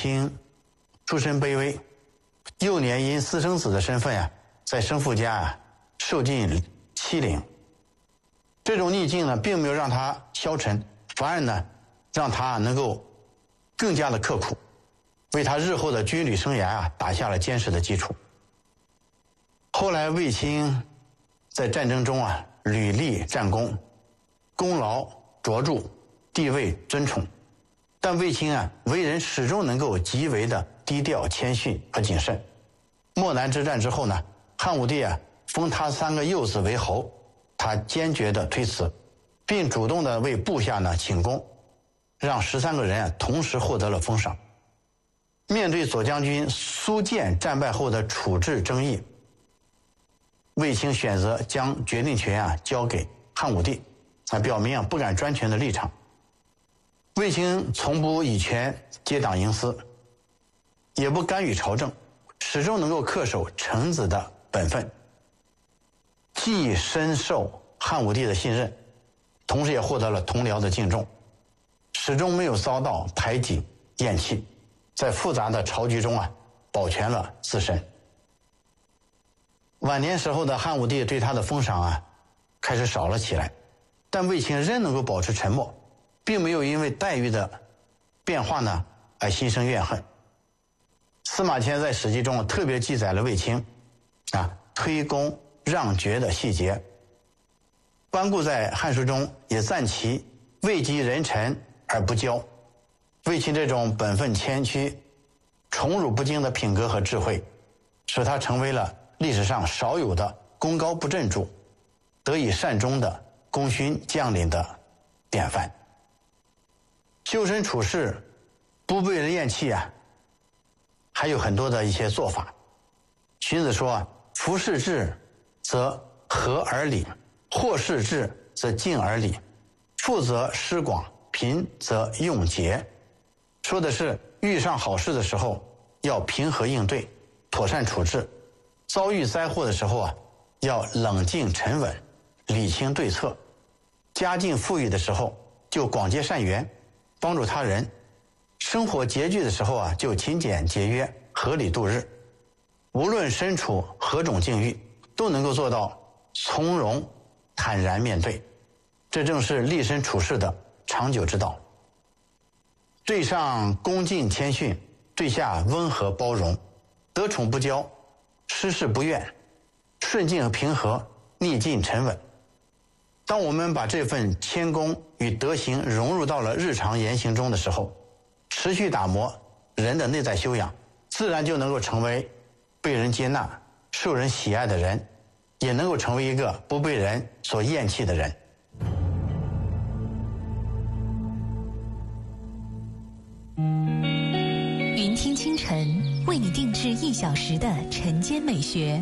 云听清晨为你定制1小时的晨间美学，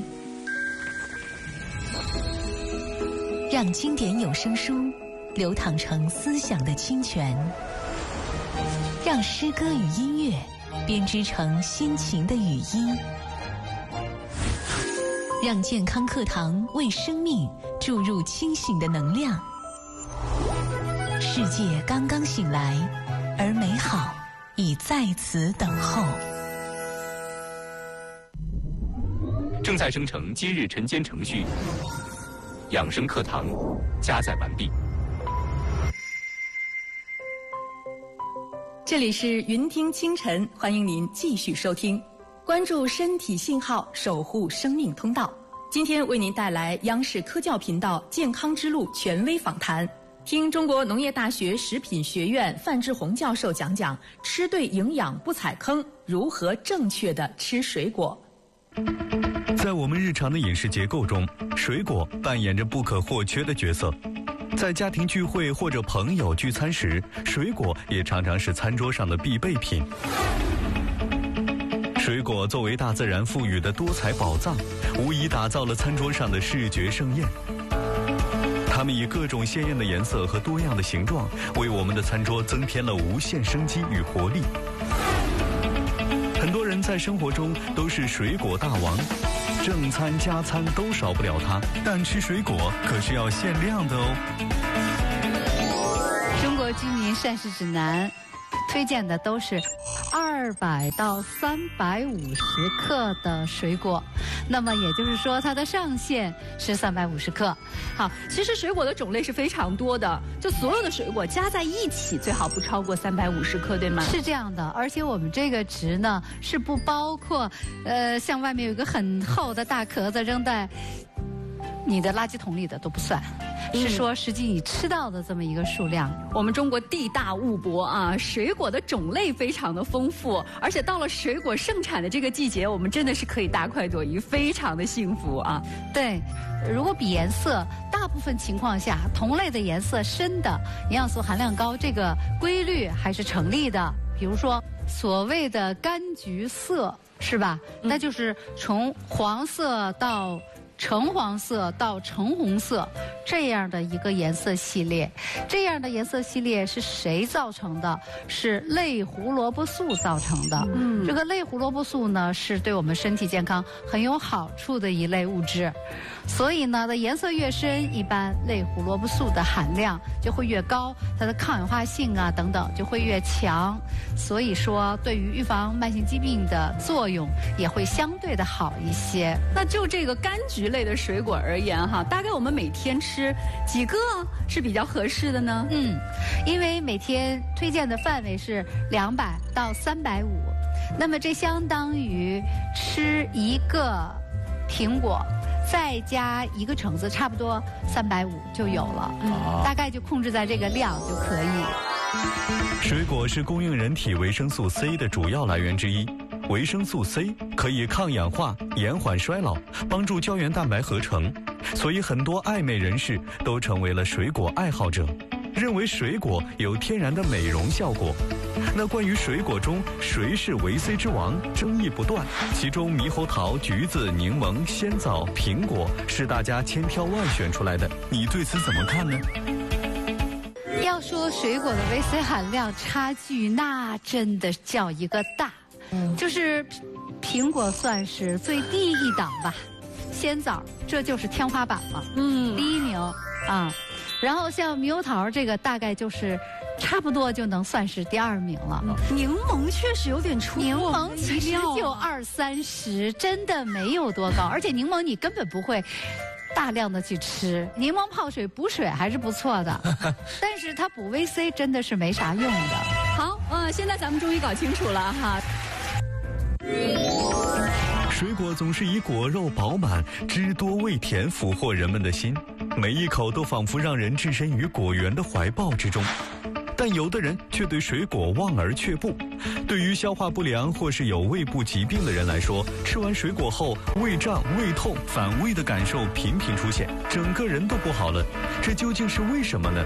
让经典有声书流淌成思想的清泉，让诗歌与音乐编织成心情的语音，让健康课堂为生命注入清醒的能量。世界刚刚醒来，而美好已在此等候。 正在生成今日晨间程序，养生课堂加载完毕。 这里是云听清晨，欢迎您继续收听，关注身体信号，守护生命通道。今天为您带来央视科教频道健康之路权威访谈，听中国农业大学食品学院范志红教授讲讲吃对营养不踩坑，如何正确的吃水果。 在我们日常的饮食结构中，水果扮演着不可或缺的角色。在家庭聚会或者朋友聚餐时，水果也常常是餐桌上的必备品。水果作为大自然赋予的多彩宝藏，无疑打造了餐桌上的视觉盛宴。它们以各种鲜艳的颜色和多样的形状，为我们的餐桌增添了无限生机与活力。很多人在生活中都是水果大王，正餐加餐都少不了它，但吃水果可是要限量的哦。 中国居民膳食指南推荐的都是200到350克的水果，那么也就是说它的上限是350克。 好，其实水果的种类是非常多的，就所有的水果加在一起最好不超过350克，对吗？ 是这样的，而且我们这个值呢是不包括，像外面有一个很厚的大壳子扔在你的垃圾桶里的都不算，是说实际你吃到的这么一个数量。 我们中国地大物博啊，水果的种类非常的丰富，而且到了水果盛产的这个季节，我们真的是可以大快朵颐，非常的幸福啊。 对，如果比颜色，大部分情况下同类的颜色深的营养素含量高，这个规律还是成立的。比如说所谓的柑橘色，是吧？那就是从黄色到橙黄色到橙红色这样的一个颜色系列，这样的颜色系列是谁造成的？是类胡萝卜素造成的。这个类胡萝卜素呢，是对我们身体健康很有好处的一类物质。所以呢，它颜色越深，一般类胡萝卜素的含量就会越高，它的抗氧化性啊等等就会越强。所以说，对于预防慢性疾病的作用也会相对的好一些。 那就这个柑橘类的水果而言哈，大概我们每天吃几个是比较合适的呢？ 因为每天推荐的范围是200到350，那么这相当于吃1个苹果，再加1个橙子，差不多350就有了。大概就控制在这个量就可以。 水果是供应人体维生素 C 的主要来源之一。维生素 C 可以抗氧化、延缓衰老，帮助胶原蛋白合成，所以很多爱美人士都成为了水果爱好者，认为水果有天然的美容效果。那关于水果中谁是维 C 之王，争议不断。其中猕猴桃、橘子、柠檬、鲜枣、苹果是大家千挑万选出来的，你对此怎么看呢？ 要说水果的维 C 含量差距，那真的叫一个大。就是苹果算是最低一档吧，鲜枣这就是天花板了，第一名啊。然后像猕猴桃这个大概就是差不多就能算是第2名了。 柠檬确实有点出乎柠檬我其实就20-30，真的没有多高，而且柠檬你根本不会大量的去吃，柠檬泡水补水还是不错的，但是它补 VC 真的是没啥用的。 好，现在咱们终于搞清楚了哈。 水果总是以果肉饱满、汁多味甜俘获人们的心，每一口都仿佛让人置身于果园的怀抱之中。但有的人却对水果望而却步。对于消化不良或是有胃部疾病的人来说，吃完水果后胃胀、胃痛、反胃的感受频频出现，整个人都不好了。这究竟是为什么呢？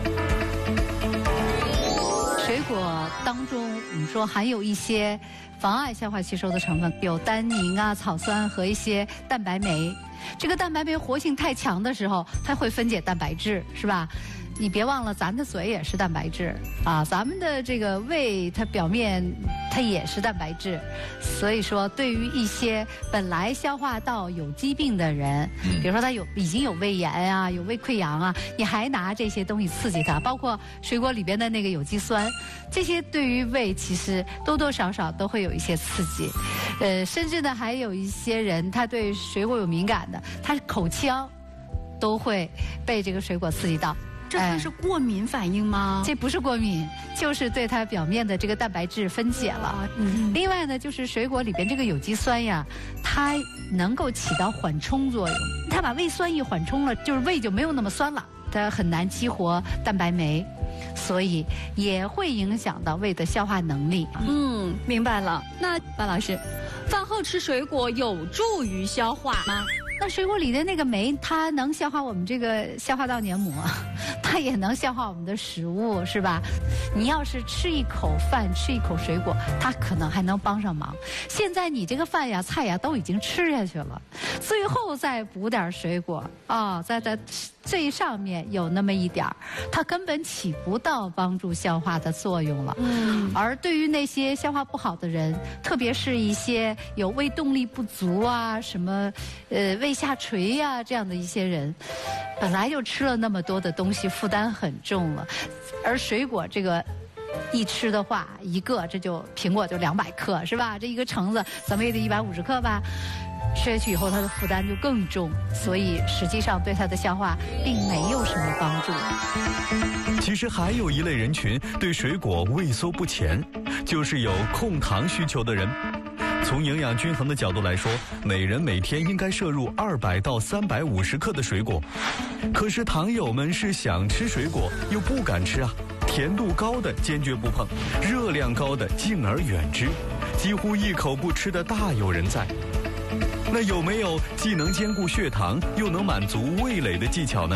水果当中，我们说含有一些妨碍消化吸收的成分，有单宁啊、草酸和一些蛋白酶。这个蛋白酶活性太强的时候，它会分解蛋白质，是吧？你别忘了，咱的嘴也是蛋白质啊，咱们的这个胃它表面它也是蛋白质，所以说对于一些本来消化道有疾病的人，比如说他已经有胃炎啊、有胃溃疡啊，你还拿这些东西刺激它，包括水果里边的那个有机酸，这些对于胃其实多多少少都会有一些刺激，甚至呢还有一些人他对水果有敏感的，他口腔都会被这个水果刺激到。 这算是过敏反应吗？ 这不是过敏，就是对它表面的这个蛋白质分解了。另外呢，就是水果里边这个有机酸呀，它能够起到缓冲作用。它把胃酸一缓冲了，就是胃就没有那么酸了，它很难激活蛋白酶，所以也会影响到胃的消化能力。 明白了。那范老师，饭后吃水果有助于消化吗？ 那水果里的那个酶，它能消化我们这个消化道黏膜，它也能消化我们的食物，是吧？你要是吃一口饭，吃一口水果，它可能还能帮上忙。现在你这个饭呀、菜呀都已经吃下去了，最后再补点水果啊，在最上面有那么一点儿，它根本起不到帮助消化的作用了。而对于那些消化不好的人，特别是一些有胃动力不足啊、什么胃下垂呀、这样的一些人，本来就吃了那么多的东西，负担很重了，而水果这个一吃的话，一个这就苹果就200克是吧？这一个橙子怎么也得150克吧？吃下去以后，它的负担就更重，所以实际上对它的消化并没有什么帮助。 其实还有一类人群对水果畏缩不前，就是有控糖需求的人。从营养均衡的角度来说，每人每天应该摄入200到350克的水果。可是糖友们是想吃水果又不敢吃啊，甜度高的坚决不碰，热量高的敬而远之，几乎一口不吃的大有人在。那有没有既能兼顾血糖又能满足味蕾的技巧呢？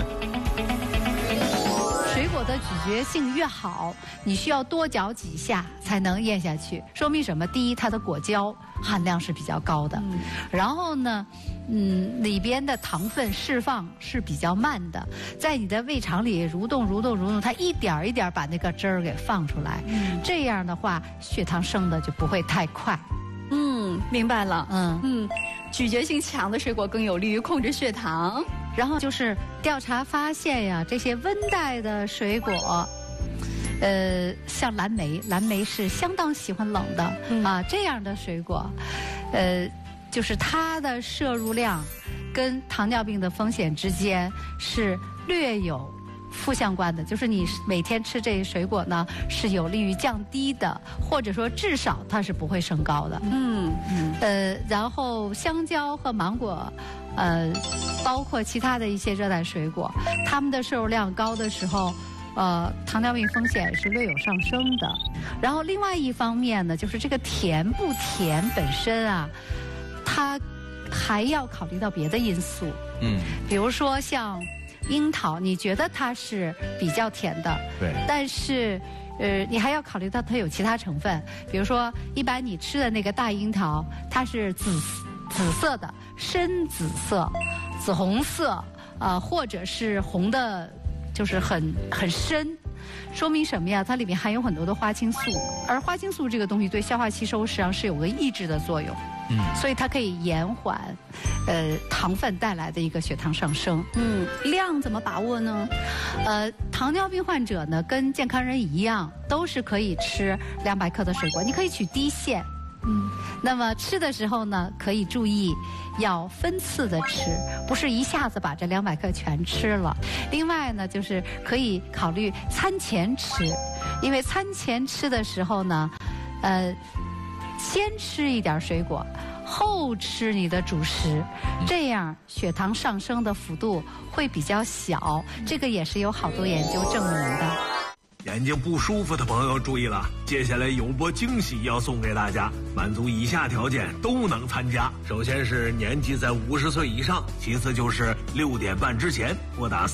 水果的咀嚼性越好，你需要多嚼几下才能咽下去，说明什么？第一，它的果胶含量是比较高的，然后呢，里边的糖分释放是比较慢的，在你的胃肠里蠕动，它一点一点把那个汁儿给放出来，这样的话血糖升的就不会太快。 明白了。咀嚼性强的水果更有利于控制血糖。 然后就是调查发现呀，这些温带的水果，像蓝莓是相当喜欢冷的啊，这样的水果，就是它的摄入量跟糖尿病的风险之间是略有负相关的，就是你每天吃这些水果呢，是有利于降低的，或者说至少它是不会升高的。然后香蕉和芒果，包括其他的一些热带水果，它们的摄入量高的时候，糖尿病风险是略有上升的。然后另外一方面呢，就是这个甜不甜本身啊，它还要考虑到别的因素。比如说像樱桃，你觉得它是比较甜的， 对， 但是你还要考虑到它有其他成分，比如说一般你吃的那个大樱桃，它是紫色的、深紫色、紫红色，或者是红的，就是很深。说明什么呀？它里面含有很多的花青素，而花青素这个东西对消化吸收实际上是有个抑制的作用，所以它可以延缓糖分带来的一个血糖上升。 量怎么把握呢？ 糖尿病患者呢跟健康人一样，都是可以吃200克的水果，你可以取低线。那么吃的时候呢，可以注意要分次的吃，不是一下子把这200克全吃了。另外呢，就是可以考虑餐前吃，因为餐前吃的时候呢，先吃一点水果，后吃你的主食，这样血糖上升的幅度会比较小。这个也是有好多研究证明的。 眼睛不舒服的朋友注意了，接下来有波惊喜要送给大家，满足以下条件都能参加。首先是年纪在50岁以上，其次就是6点半之前拨打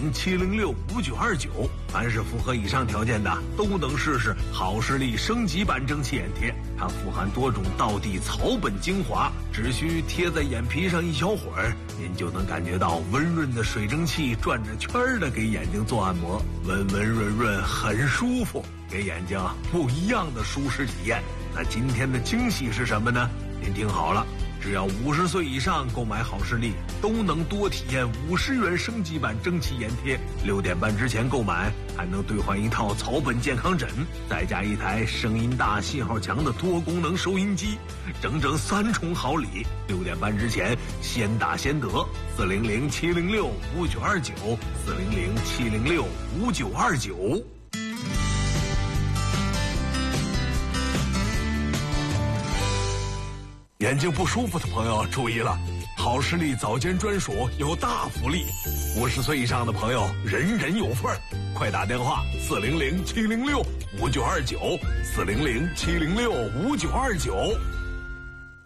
400-706-5929。凡是符合以上条件的，都能试试好视力升级版蒸汽眼贴。它富含多种道地草本精华，只需贴在眼皮上一小会儿，您就能感觉到温润的水蒸气转着圈的给眼睛做按摩，温温润润，很舒服，给眼睛不一样的舒适体验。那今天的惊喜是什么呢？您听好了，只要50岁以上购买好视力，都能多体验50元升级版蒸汽眼贴。6点半之前购买，还能兑换一套草本健康枕，再加一台声音大、信号强的多功能收音机，整整3重好礼。6点半之前先打先得，400-706-5929，400-706-5929。眼睛不舒服的朋友注意了，好视力早间专属有大福利，50岁以上的朋友人人有份儿，快打电话400-706-5929，400-706-5929。